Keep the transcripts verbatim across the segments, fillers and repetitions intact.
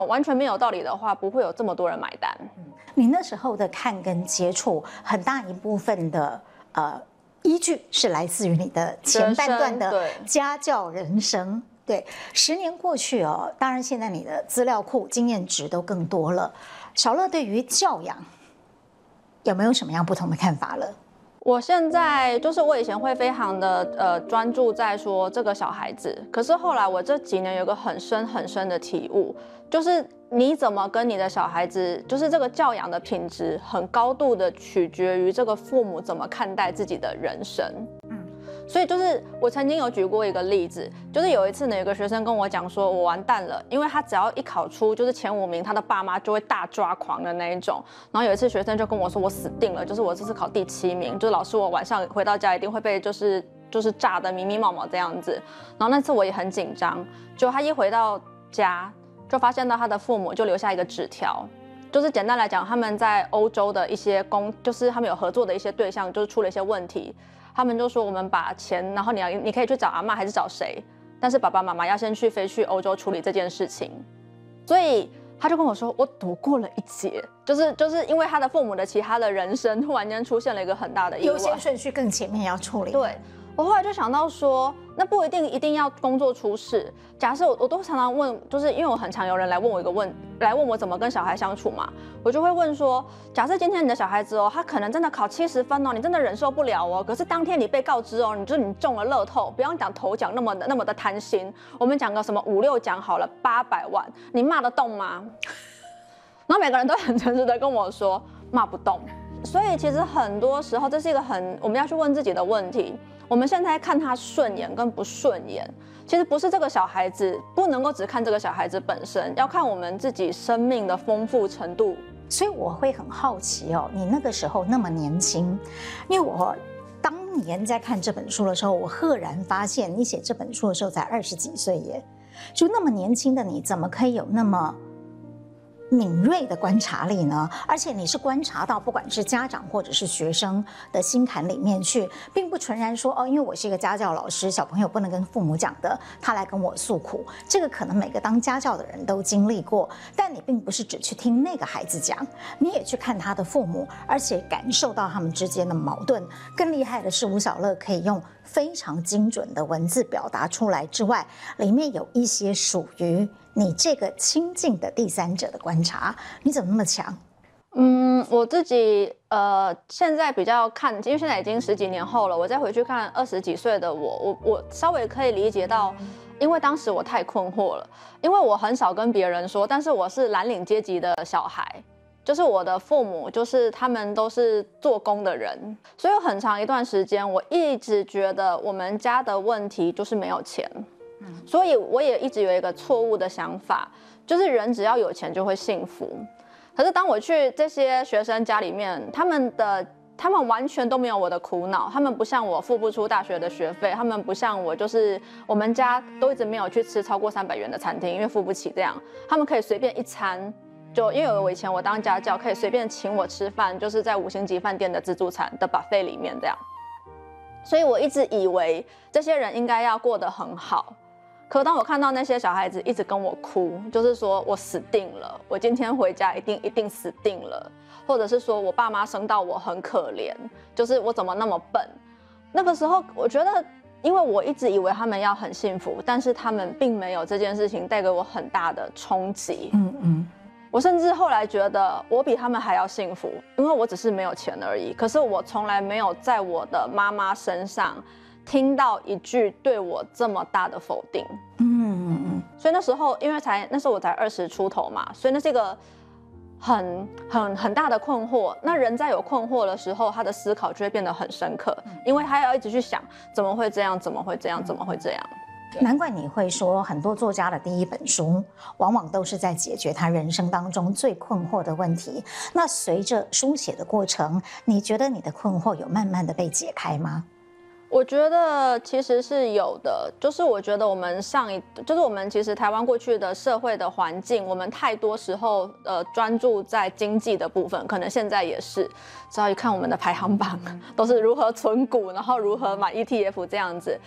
完全没有道理的话，不会有这么多人买单。 你那时候的看跟接触，很大一部分的呃依据是来自于你的前半段的家教人生。对，十年过去哦，当然现在你的资料库、经验值都更多了。小乐对于教养有没有什么样不同的看法了？ 我现在就是我以前会非常的呃专注在说这个小孩子，可是后来我这几年有个很深很深的体悟，就是你怎么跟你的小孩子，就是这个教养的品质很高度的取决于这个父母怎么看待自己的人生。所以就是我曾经有举过一个例子，就是有一次呢，有个学生跟我讲说，我完蛋了，因为他只要一考出就是前五名，他的爸妈就会大抓狂的那一种。然后有一次学生就跟我说，我死定了，就是我这次考第七名，就是老师我晚上回到家一定会被就是就是炸得迷迷毛毛这样子。然后那次我也很紧张，就他一回到家就发现到他的父母就留下一个纸条。就是简单来讲，他们在欧洲的一些公，就是他们有合作的一些对象，就是出了一些问题。他们就说我们把钱，然后你要你可以去找阿嬷还是找谁，但是爸爸妈妈要先去飞去欧洲处理这件事情。所以他就跟我说，我躲过了一劫，就是就是因为他的父母的其他的人生突然间出现了一个很大的意外， 优先顺序更前面要处理。 对。我后来就想到说，那不一定一定要工作出事。假设我我都常常问，就是因为我很常有人来问我一个问，来问我怎么跟小孩相处嘛，我就会问说，假设今天你的小孩子哦，他可能真的考七十分哦，你真的忍受不了哦，可是当天你被告知哦，你就你中了乐透，不要讲头奖那么的那么的贪心，我们讲个什么五六奖好了，八百万，你骂得动吗？然后每个人都很诚实的跟我说，骂不动。所以其实很多时候这是一个很我们要去问自己的问题。我们现在看他顺眼跟不顺眼，其实不是这个小孩子，不能够只看这个小孩子本身，要看我们自己生命的丰富程度。 所以我会很好奇哦，你那个时候那么年轻，因为我当年在看这本书的时候，我赫然发现你写这本书的时候才二十几岁耶，就那么年轻的你，怎么可以有那么敏锐的观察力呢？而且你是观察到不管是家长或者是学生的心坎里面去，并不纯然说哦，因为我是一个家教老师，小朋友不能跟父母讲的，他来跟我诉苦。这个可能每个当家教的人都经历过，但你并不是只去听那个孩子讲，你也去看他的父母，而且感受到他们之间的矛盾。更厉害的是，吴小乐可以用非常精准的文字表达出来之外，里面有一些属于你这个亲近的第三者的观察，你怎么那么强？ 嗯，我自己呃，现在比较看，因为现在已经十几年后了，我再回去看二十几岁的我，我我稍微可以理解到，因为当时我太困惑了，因为我很少跟别人说，但是我是蓝领阶级的小孩，就是我的父母，就是他们都是做工的人，所以很长一段时间，我一直觉得我们家的问题就是没有钱。所以我也一直有一个错误的想法，就是人只要有钱就会幸福。可是当我去这些学生家里面，他们的他们完全都没有我的苦恼，他们不像我付不出大学的学费，他们不像我，就是我们家都一直没有去吃超过三百元的餐厅，因为付不起这样，他们可以随便一餐。就因为我以前我当家教，可以随便请我吃饭，就是在五星级饭店的自助餐的 buffet 里面这样。所以我一直以为这些人应该要过得很好。可当我看到那些小孩子一直跟我哭，就是说我死定了，我今天回家一定一定死定了，或者是说我爸妈生到我很可怜，就是我怎么那么笨。那个时候我觉得，因为我一直以为他们要很幸福，但是他们并没有这件事情带给我很大的冲击。嗯嗯，我甚至后来觉得我比他们还要幸福，因为我只是没有钱而已。可是我从来没有在我的妈妈身上听到一句对我这么大的否定。嗯嗯，所以那时候因为才那时候我才二十出头嘛，所以那是一个很很很大的困惑。那人在有困惑的时候，他的思考就会变得很深刻，因为他要一直去想怎么会这样，怎么会这样，怎么会这样。 难怪你会说，很多作家的第一本书往往都是在解决他人生当中最困惑的问题。那随着书写的过程，你觉得你的困惑有慢慢的被解开吗？ 我觉得其实是有的，就是我觉得我们上一，就是我们其实台湾过去的社会的环境，我们太多时候呃专注在经济的部分，可能现在也是，只要一看我们的排行榜，都是如何存股，然后如何买 E T F 这样子。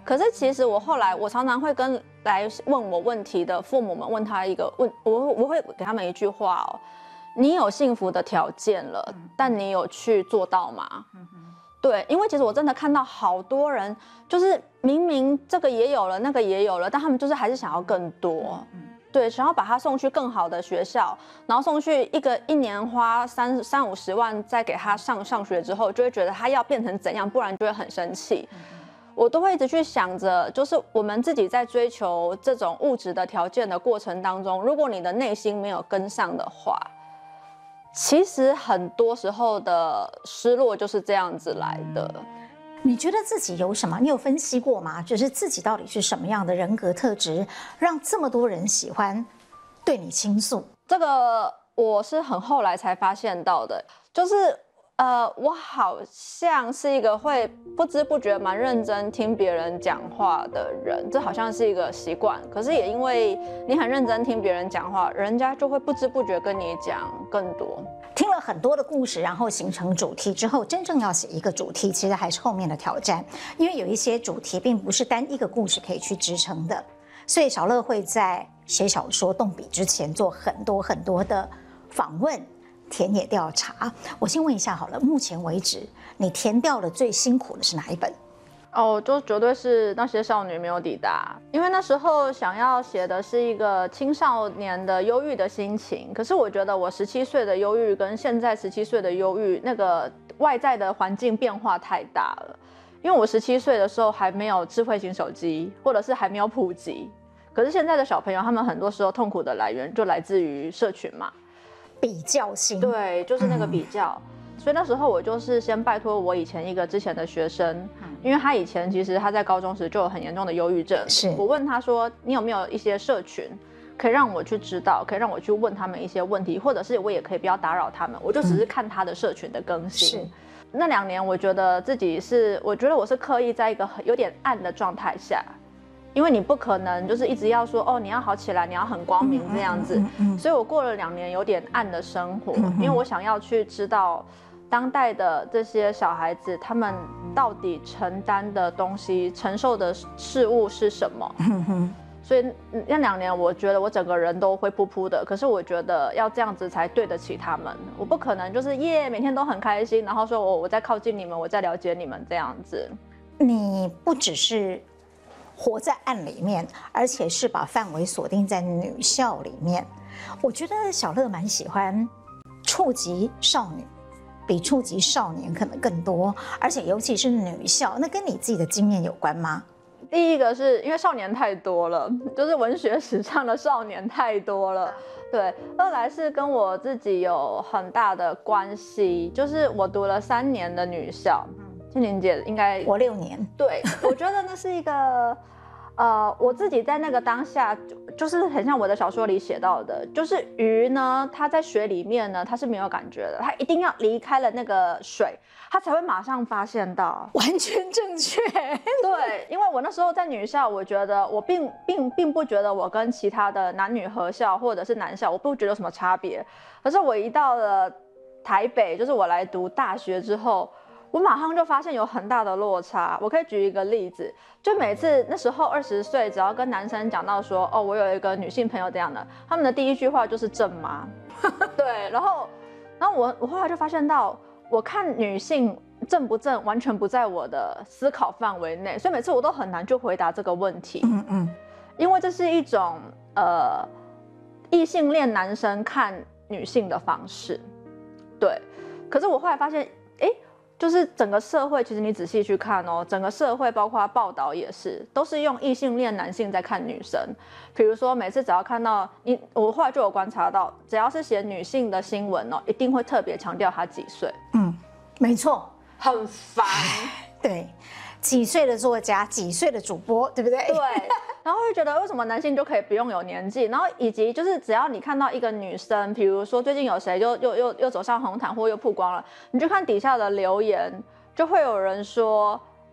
可是其实我后来，我常常会跟来问我问题的父母们问他一个问，我我会给他们一句话哦：你有幸福的条件了，但你有去做到吗？嗯、对，因为其实我真的看到好多人，就是明明这个也有了，那个也有了，但他们就是还是想要更多。嗯对，想要把他送去更好的学校，然后送去一个一年花三三五十万再给他上上学之后，就会觉得他要变成怎样，不然就会很生气。我都会一直去想着，就是我们自己在追求这种物质的条件的过程当中，如果你的内心没有跟上的话，其实很多时候的失落就是这样子来的。 你觉得自己有什么？你有分析过吗？就是自己到底是什么样的人格特质，让这么多人喜欢对你倾诉？ 这个我是很后来才发现到的，就是呃，我好像是一个会不知不觉蛮认真听别人讲话的人，这好像是一个习惯。可是也因为你很认真听别人讲话，人家就会不知不觉跟你讲更多。 听了很多的故事，然后形成主题之后，真正要写一个主题，其实还是后面的挑战，因为有一些主题并不是单一个故事可以去支撑的，所以小乐会在写小说动笔之前做很多很多的访问、田野调查。我先问一下好了，目前为止你填掉的最辛苦的是哪一本？ 哦，就绝对是那些少女没有抵达，因为那时候想要写的是一个青少年的忧郁的心情，可是我觉得我十七岁的忧郁跟现在十七岁的忧郁，那个外在的环境变化太大了。因为我十七岁的时候还没有智慧型手机，或者是还没有普及，可是现在的小朋友，他们很多时候痛苦的来源就来自于社群嘛， 比较心， 对，就是那个比较。嗯所以那时候我就是先拜托我以前一个之前的学生，因为他以前其实他在高中时就有很严重的忧郁症。 是我问他说，你有没有一些社群可以让我去知道，可以让我去问他们一些问题，或者是我也可以不要打扰他们，我就只是看他的社群的更新。嗯、那两年我觉得自己是，我觉得我是刻意在一个有点暗的状态下。因为你不可能就是一直要说哦，你要好起来，你要很光明这样子，嗯嗯嗯、所以我过了两年有点暗的生活，嗯、因为我想要去知道当代的这些小孩子他们到底承担的东西、承受的事物是什么。嗯、所以那两年我觉得我整个人都灰扑扑的，可是我觉得要这样子才对得起他们，我不可能就是耶每天都很开心，然后说我我在靠近你们，我在了解你们这样子。 你不只是活在暗里面，而且是把范围锁定在女校里面。我觉得小乐蛮喜欢触及少女，比触及少年可能更多，而且尤其是女校，那跟你自己的经验有关吗？ 第一个是因为少年太多了，就是文学史上的少年太多了，对。二来是跟我自己有很大的关系，就是我读了三年的女校。庆玲姐应该我六年， 对，我觉得那是一个，呃，我自己在那个当下，就就是很像我的小说里写到的，就是鱼呢，它在水里面呢，它是没有感觉的，它一定要离开了那个水，它才会马上发现到。 完全正确。 对，因为我那时候在女校，我觉得我并并并不觉得我跟其他的男女合校或者是男校，我不觉得有什么差别。可是我一到了台北，就是我来读大学之后。我马上就发现有很大的落差。我可以举一个例子，就每次那时候二十岁，只要跟男生讲到说，哦，我有一个女性朋友这样的，他们的第一句话就是正妈。对，然后，然后我我后来就发现到，我看女性正不正，完全不在我的思考范围内，所以每次我都很难去回答这个问题。嗯嗯，因为这是一种呃异性恋男生看女性的方式。对，可是我后来发现，哎。就是整个社会，其实你仔细去看哦，整个社会包括报道也是，都是用异性恋男性在看女生。比如说，每次只要看到你，我后来就有观察到，只要是写女性的新闻哦，一定会特别强调她几岁。 嗯，没错， 很烦。 对，几岁的作家，几岁的主播，对不对？ 对。然后会觉得为什么男性就可以不用有年纪，然后以及就是只要你看到一个女生，比如说最近有谁就又又又走上红毯或又曝光了，你就看底下的留言，就会有人说，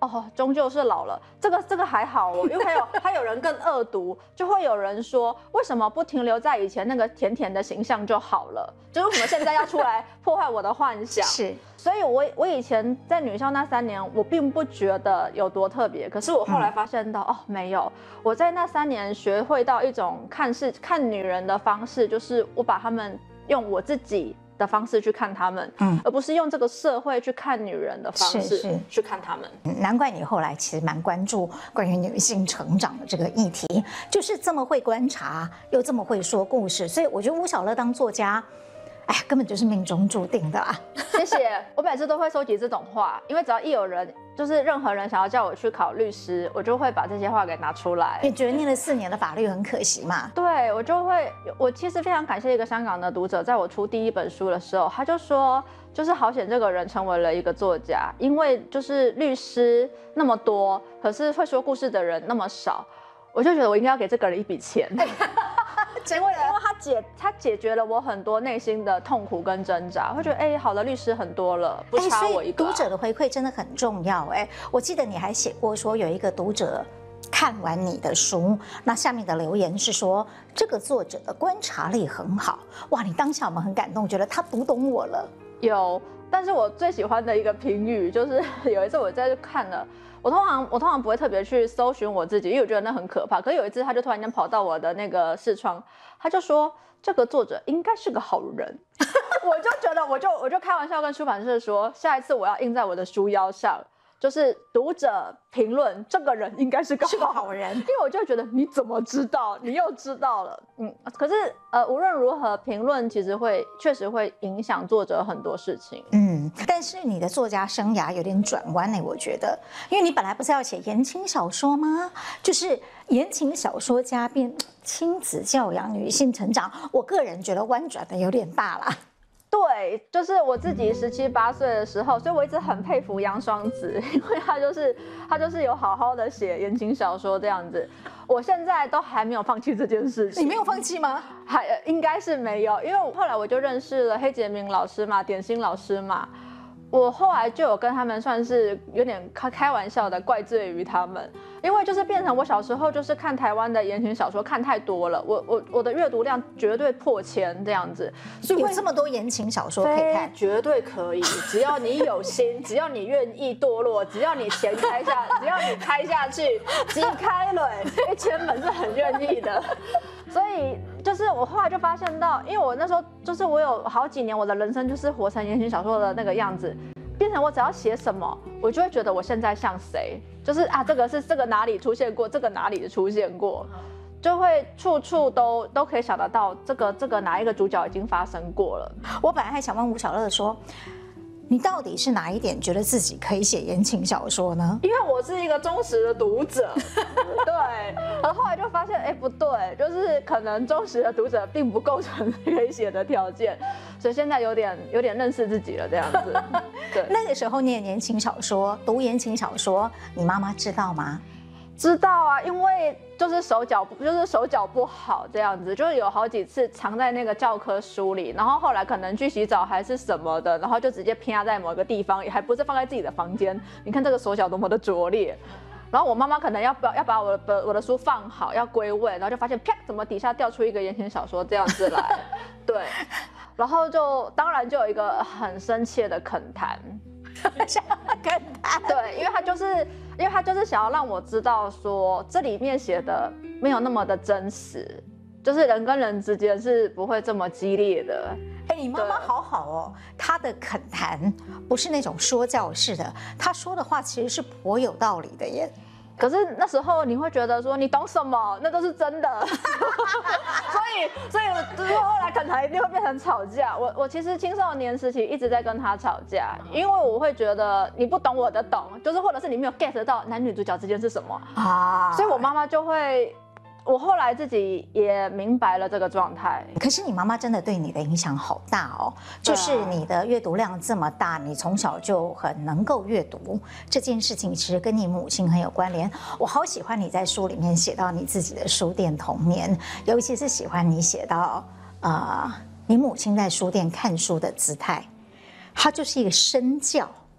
哦，终究是老了。这个这个还好哦，因为还有还有人更恶毒，就会有人说，为什么不停留在以前那个甜甜的形象就好了？就是为什么现在要出来破坏我的幻想？ 是， 所以我我以前在女校那三年，我并不觉得有多特别，可是我后来发现到，嗯、哦，没有，我在那三年学会到一种看事看女人的方式，就是我把她们用我自己的方式去看他们，嗯，而不是用这个社会去看女人的方式去看他们。 难怪你后来其实蛮关注关于女性成长的这个议题，就是这么会观察，又这么会说故事，所以我觉得吴晓乐当作家，哎呀，根本就是命中注定的啊！ 谢谢，我每次都会收集这种话，因为只要一有人，就是任何人想要叫我去考律师，我就会把这些话给拿出来。 你觉得念了四年的法律很可惜吗？ 对，我就会，我其实非常感谢一个香港的读者，在我出第一本书的时候，他就说，就是好险这个人成为了一个作家，因为就是律师那么多，可是会说故事的人那么少，我就觉得我应该要给这个人一笔钱。因为因为他解他解决了我很多内心的痛苦跟挣扎，会觉得哎、欸，好的律师很多了，不差我一个、啊。 读者的回馈真的很重要哎、欸，我记得你还写过说有一个读者看完你的书，那下面的留言是说这个作者的观察力很好，哇，你当下我们很感动，觉得他读懂我了。 有，但是我最喜欢的一个评语就是有一次我在看了。我通常我通常不会特别去搜寻我自己，因为我觉得那很可怕。可是有一次，他就突然间跑到我的那个视窗，他就说这个作者应该是个好人。我就觉得，我就我就开玩笑跟出版社说，下一次我要印在我的书腰上，就是读者评论这个人应该是个是个好人， 因为我就觉得你怎么知道？你又知道了，嗯。可是呃，无论如何，评论其实会确实会影响作者很多事情， 嗯。但是你的作家生涯有点转弯呢，我觉得，因为你本来不是要写言情小说吗？就是言情小说家变亲子教养、女性成长，我个人觉得弯转的有点大啦。 对，就是我自己十七八岁的时候，所以我一直很佩服杨双子，因为他就是他就是有好好的写言情小说这样子。我现在都还没有放弃这件事情。 你没有放弃吗？ 还应该是没有，因为后来我就认识了黑洁明老师嘛，点心老师嘛。我后来就有跟他们算是有点开开玩笑的怪罪于他们，因为就是变成我小时候就是看台湾的言情小说看太多了，我我我的阅读量绝对破千这样子， 所以有这么多言情小说可以看， 绝对可以，只要你有心，只要你愿意堕落，只要你钱开下，只要你开下去，即开了，一千本是很愿意的，所以。就是我后来就发现到，因为我那时候就是我有好几年我的人生就是活成言情小说的那个样子，变成我只要写什么，我就会觉得我现在像谁，就是啊这个是这个哪里出现过，这个哪里出现过，就会处处都都可以想得到这个这个哪一个主角已经发生过了。 我本来还想问吴晓乐说。你到底是哪一点觉得自己可以写言情小说呢？ 因为我是一个忠实的读者，对，然后后来就发现，哎，不对，就是可能忠实的读者并不构成可以写的条件，所以现在有点有点认识自己了这样子。对， 那个时候念言情小说，读言情小说，你妈妈知道吗？ 知道啊，因为就是手脚就是手脚不好这样子，就是有好几次藏在那个教科书里，然后后来可能去洗澡还是什么的，然后就直接啪在某个地方，也还不是放在自己的房间。你看这个手脚多么的拙劣。然后我妈妈可能要把要把我的我的书放好，要归位，然后就发现啪，怎么底下掉出一个言情小说这样子来，对，然后就当然就有一个很深切的恳谈。 跟他对，因为他就是，因为他就是想要让我知道说，这里面写的没有那么的真实，就是人跟人之间是不会这么激烈的。 哎，你妈妈好好哦，她的恳谈不是那种说教式的，她说的话其实是颇有道理的耶。 可是那时候你会觉得说你懂什么，那都是真的，所以所以就是后来恳谈一定会变成吵架。我我其实青少年时期一直在跟他吵架，因为我会觉得你不懂我的懂，就是或者是你没有 get 到男女主角之间是什么啊，所以我妈妈就会。我后来自己也明白了这个状态。 可是你妈妈真的对你的影响好大哦，就是你的阅读量这么大，你从小就很能够阅读，这件事情其实跟你母亲很有关联。我好喜欢你在书里面写到你自己的书店童年，尤其是喜欢你写到呃你母亲在书店看书的姿态，她就是一个身教。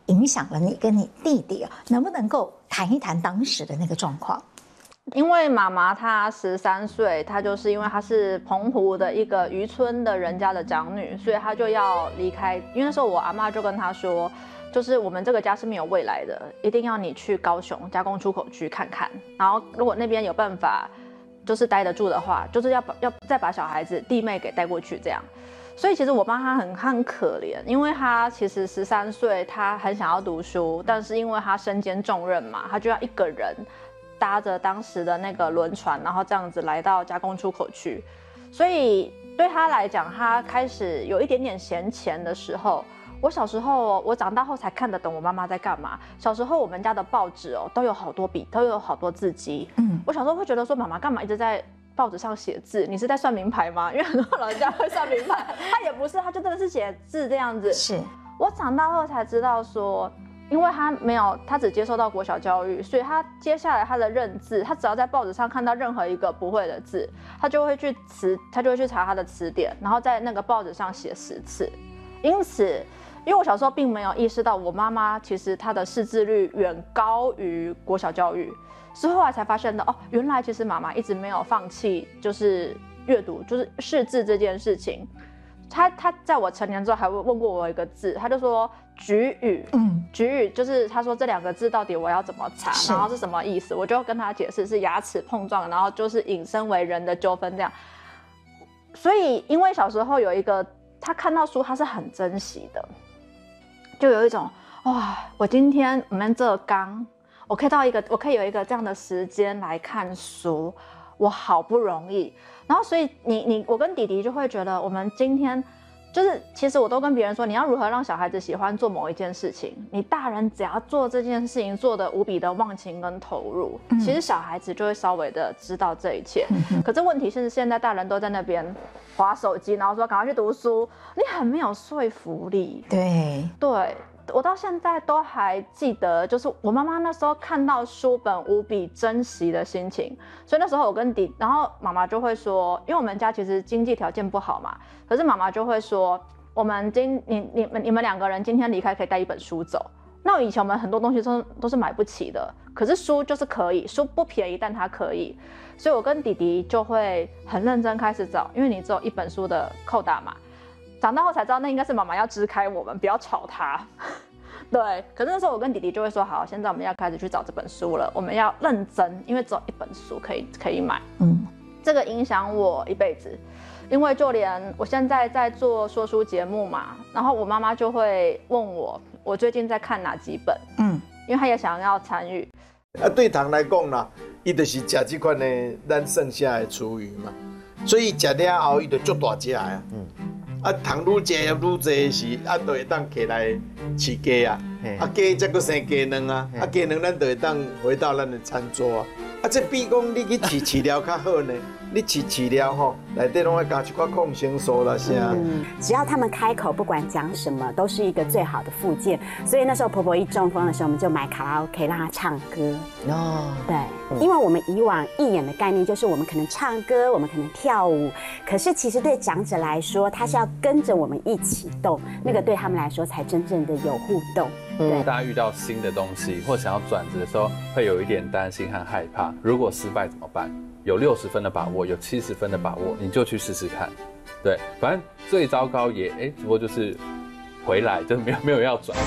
影响了你跟你弟弟？能不能够谈一谈当时的那个状况？ 因为妈妈她十三岁，她就是因为她是澎湖的一个渔村的人家的长女，所以她就要离开。因为那时候我阿嬷就跟她说，就是我们这个家是没有未来的，一定要你去高雄加工出口区看看，然后如果那边有办法就是待得住的话，就是要把要再把小孩子弟妹给带过去这样。所以其实我妈她很她很可怜，因为她其实十三岁，她很想要读书，但是因为她身兼重任嘛，她就要一个人搭着当时的那个轮船，然后这样子来到加工出口区。所以对她来讲，她开始有一点点闲钱的时候，我小时候，我长大后才看得懂我妈妈在干嘛。小时候我们家的报纸哦，都有好多笔，都有好多字迹。嗯，我小时候会觉得说，妈妈干嘛一直在报纸上写字？你是在算名牌吗？因为很多老人家会算名牌，他也不是，他就真的是写字这样子。 是我长大后才知道说，因为他没有，他只接受到国小教育，所以他接下来他的认字，他只要在报纸上看到任何一个不会的字，他就会去词，他就会去查他的词典，然后在那个报纸上写十次。因此，因为我小时候并没有意识到，我妈妈其实她的识字率远高于国小教育，是后来才发现的哦，原来其实妈妈一直没有放弃，就是阅读，就是识字这件事情。他他在我成年之后还问过我一个字，他就说菊语，嗯，菊语就是他说这两个字到底我要怎么查，然后是什么意思？我就跟他解释是牙齿碰撞，然后就是引申为人的纠纷这样。所以因为小时候有一个他看到书他是很珍惜的，就有一种哇，我今天我们这刚，我可以到一个我可以有一个这样的时间来看书，我好不容易。然后，所以你你我跟弟弟就会觉得，我们今天就是，其实我都跟别人说，你要如何让小孩子喜欢做某一件事情，你大人只要做这件事情做得无比的忘情跟投入，嗯、其实小孩子就会稍微的知道这一切。嗯、可是问题是，现在大人都在那边滑手机，然后说赶快去读书，你很没有说服力。 对对。我到现在都还记得，就是我妈妈那时候看到书本无比珍惜的心情。所以那时候我跟弟，然后妈妈就会说，因为我们家其实经济条件不好嘛，可是妈妈就会说，我们今你你们你们两个人今天离开可以带一本书走。那以前我们很多东西都都是买不起的，可是书就是可以，书不便宜，但它可以。所以我跟弟弟就会很认真开始找，因为你只有一本书的扣打嘛。长大后才知道，那应该是妈妈要支开我们，不要吵他。对，可是那时候我跟弟弟就会说，好，现在我们要开始去找这本书了，我们要认真，因为只有一本书可以可以买。嗯，这个影响我一辈子，因为就连我现在在做说书节目嘛，然后我妈妈就会问我，我最近在看哪几本，嗯，因为她也想要参与。 啊，对糖来讲啦，伊就是食这款的咱剩下的厨余嘛，所以食了后，伊就足大只啊。嗯。啊，糖愈食愈侪时，啊，就会当起来饲鸡啊，啊，鸡才阁生鸡卵啊，啊，鸡卵咱就会当回到咱的餐桌啊。啊，这比讲你去饲饲料较好呢，你饲饲料吼，内底拢会加一寡抗生素啦啥。 嗯，只要他们开口，不管讲什么，都是一个最好的附件。所以那时候婆婆一中风的时候，我们就买卡拉 OK 让她唱歌。哦，对，因为我们以往一眼的概念就是我们可能唱歌，我们可能跳舞，可是其实对长者来说，他是要跟着我们一起动，那个对他们来说才真正的有互动。 对，大家遇到新的东西或想要转职的时候，会有一点担心和害怕。如果失败怎么办？有六十分的把握，有七十分的把握，你就去试试看。对，反正最糟糕也哎，只不过就是回来，就是没有没有要转。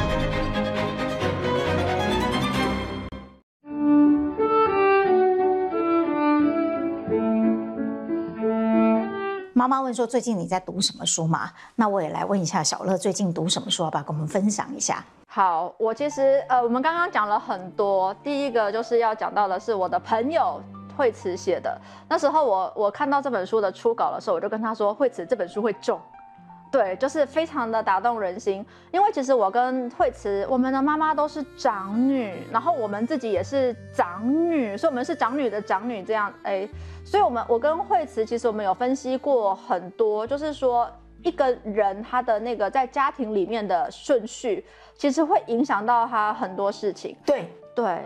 妈妈问说：“最近你在读什么书嘛？”那我也来问一下小乐，最近读什么书，要不要跟我们分享一下？ 好，我其实呃，我们刚刚讲了很多。第一个就是要讲到的是我的朋友惠慈写的。那时候我我看到这本书的初稿的时候，我就跟他说：“惠慈，这本书会中。”对，就是非常的打动人心。因为其实我跟惠慈，我们的妈妈都是长女，然后我们自己也是长女，所以我们是长女的长女这样，哎，所以我们我跟惠慈其实我们有分析过很多，就是说一个人他的那个在家庭里面的顺序，其实会影响到他很多事情。 对对。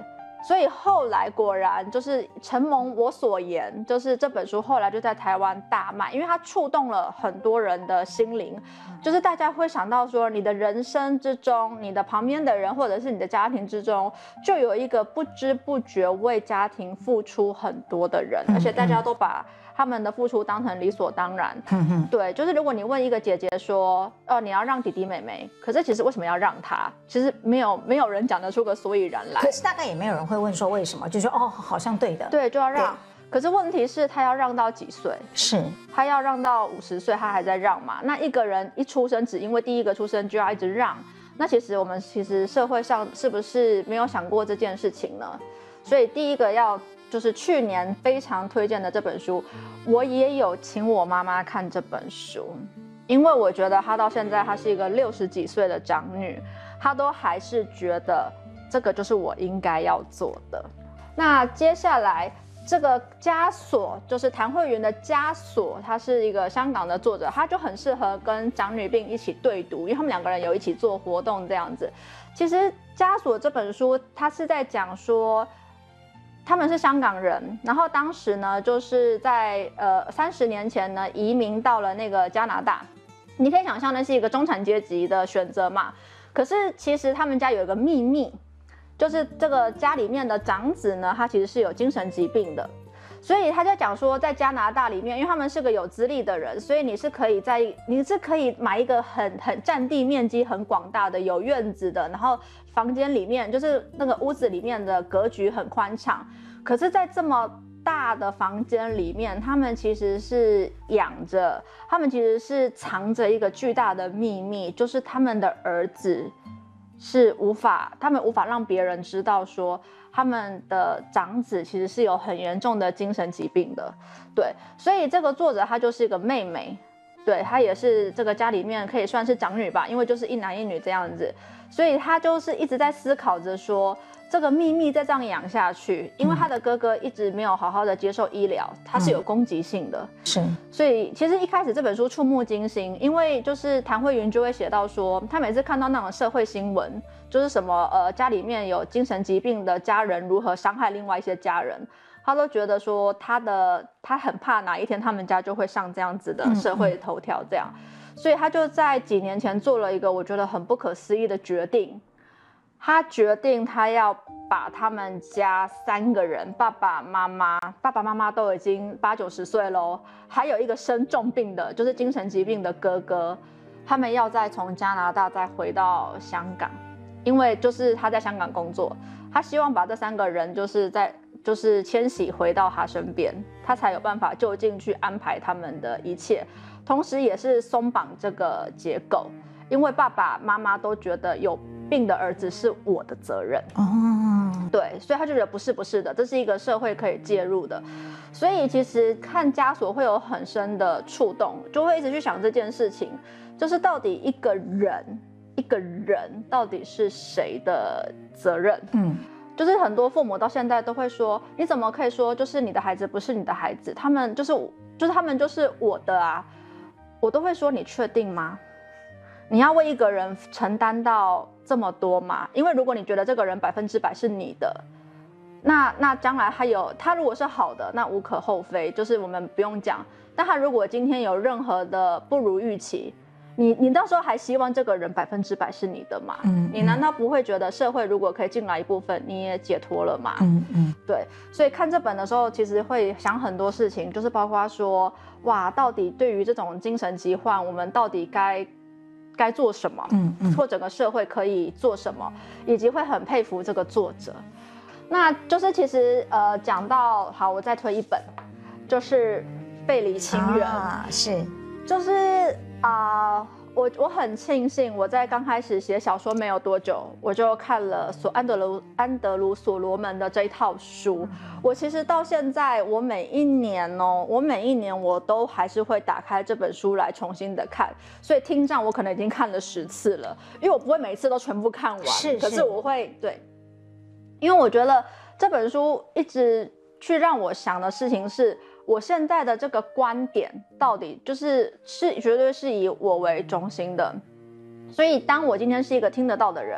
所以后来果然就是承蒙我所言，就是这本书后来就在台湾大卖，因为它触动了很多人的心灵，就是大家会想到说，你的人生之中，你的旁边的人或者是你的家庭之中，就有一个不知不觉为家庭付出很多的人，而且大家都把他们的付出当成理所当然。嗯、对，就是如果你问一个姐姐说，哦，你要让弟弟妹妹，可是其实为什么要让他？其实没有没有人讲得出个所以然来。 可是大概也没有人会问说为什么，就说哦，好像对的。 对，就要让。可是问题是，他要让到几岁？ 是， 他要让到五十岁，他还在让嘛？那一个人一出生，只因为第一个出生就要一直让，那其实我们其实社会上是不是没有想过这件事情呢？所以第一个要。就是去年非常推荐的这本书，我也有请我妈妈看这本书，因为我觉得她到现在她是一个六十几岁的长女，她都还是觉得这个就是我应该要做的。那接下来这个枷锁就是谭慧云的枷锁，她是一个香港的作者，她就很适合跟长女病一起对读，因为他们两个人有一起做活动这样子。其实枷锁这本书，它是在讲说。他们是香港人，然后当时呢，就是在呃三十年前呢，移民到了那个加拿大。你可以想象那是一个中产阶级的选择嘛。可是其实他们家有一个秘密，就是这个家里面的长子呢，他其实是有精神疾病的。所以他就讲说，在加拿大里面，因为他们是个有资历的人，所以你是可以在你是可以买一个很很占地面积很广大的有院子的，然后房间里面就是那个屋子里面的格局很宽敞。可是，在这么大的房间里面，他们其实是养着，他们其实是藏着一个巨大的秘密，就是他们的儿子是无法，他们无法让别人知道说。他们的长子其实是有很严重的精神疾病的，对，所以这个作者她就是一个妹妹，对，她也是这个家里面可以算是长女吧，因为就是一男一女这样子，所以她就是一直在思考着说这个秘密再这样养下去，因为她的哥哥一直没有好好的接受医疗，他是有攻击性的， 是， 所以其实一开始这本书触目惊心，因为就是谭慧云就会写到说，她每次看到那种社会新闻。就是什么呃，家里面有精神疾病的家人如何伤害另外一些家人，他都觉得说他的他很怕哪一天他们家就会上这样子的社会头条这样，嗯嗯，所以他就在几年前做了一个我觉得很不可思议的决定，他决定他要把他们家三个人，爸爸妈妈，爸爸妈妈都已经八九十岁喽，还有一个生重病的，就是精神疾病的哥哥，他们要再从加拿大再回到香港。因为就是他在香港工作，他希望把这三个人就是在就是迁徙回到他身边，他才有办法就近去安排他们的一切，同时也是松绑这个结构，因为爸爸妈妈都觉得有病的儿子是我的责任哦，对，所以他就觉得不是不是的，这是一个社会可以介入的，所以其实看枷锁会有很深的触动，就会一直去想这件事情，就是到底一个人。一个人到底是谁的责任？嗯，就是很多父母到现在都会说，你怎么可以说就是你的孩子不是你的孩子？他们就是就是他们就是我的啊！我都会说，你确定吗？你要为一个人承担到这么多吗？因为如果你觉得这个人百分之百是你的，那那将来他有他如果是好的，那无可厚非，就是我们不用讲。但他如果今天有任何的不如预期，你你到时候还希望这个人百分之百是你的吗？嗯，你难道不会觉得社会如果可以进来一部分，你也解脱了吗？嗯嗯，对，所以看这本的时候，其实会想很多事情，就是包括说，哇，到底对于这种精神疾患，我们到底该该做什么？嗯嗯，或整个社会可以做什么，以及会很佩服这个作者。那就是其实呃，讲到好，我再推一本，就是《背离亲人》 啊，是， 就是。啊、uh, 我我很庆幸，我在刚开始写小说没有多久，我就看了所安德鲁安德鲁所罗门的这一套书。我其实到现在，我每一年哦，我每一年我都还是会打开这本书来重新的看。所以听障我可能已经看了十次了，因为我不会每一次都全部看完， 是， 可是我会对，因为我觉得这本书一直去让我想的事情是。我现在的这个观点到底就是是绝对是以我为中心的，所以当我今天是一个听得到的人，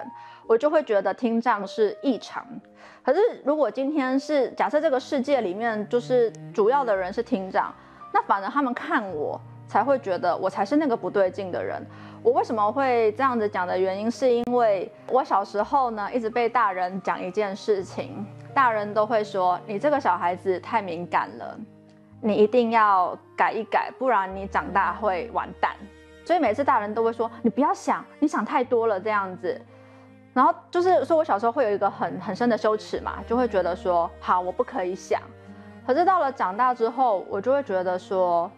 我就会觉得听障是异常。可是如果今天是假设这个世界里面就是主要的人是听障，那反而他们看我才会觉得我才是那个不对劲的人。我为什么会这样子讲的原因，是因为我小时候呢一直被大人讲一件事情，大人都会说你这个小孩子太敏感了，你一定要改一改，不然你长大会完蛋。所以每次大人都会说你不要想，你想太多了这样子。然后就是说我小时候会有一个很很深的羞耻嘛，就会觉得说好我不可以想。可是到了长大之后，我就会觉得说